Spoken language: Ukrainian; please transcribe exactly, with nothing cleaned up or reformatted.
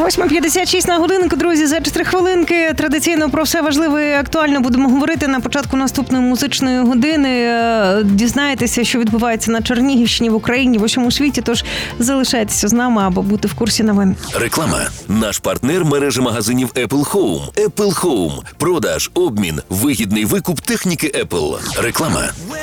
восьма п'ятдесят шість на годинку, друзі, за чотири хвилинки. Традиційно про все важливе і актуальне будемо говорити на початку наступної музичної години. Дізнаєтеся, що відбувається на Чернігівщині, в Україні, в усьому світі, тож залишайтеся з нами, аби бути в курсі новин. Реклама. Наш партнер – мережа магазинів Apple Home. Apple Home. Продаж, обмін, вигідний викуп техніки Apple. Реклама.